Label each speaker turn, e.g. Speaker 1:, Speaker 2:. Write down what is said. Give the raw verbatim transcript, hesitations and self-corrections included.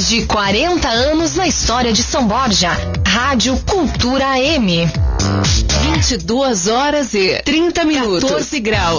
Speaker 1: de quarenta anos na história de São Borja. Rádio Cultura A M.
Speaker 2: vinte e duas horas e trinta minutos.
Speaker 1: quatorze graus.